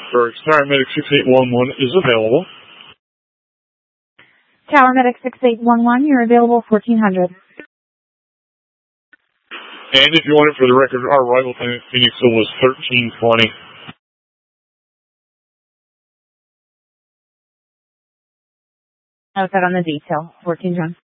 Or Paramedic 6811 is available. Tower Medic 6811, you're available 1400. And if you want it for the record, our arrival time at Phoenixville was 13:20. Note that on the detail, 14 John.